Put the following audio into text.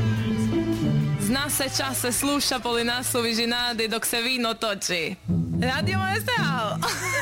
Zna se čas se sluša, poli nas u vižinadi dok se vino toči. Radio Maestral!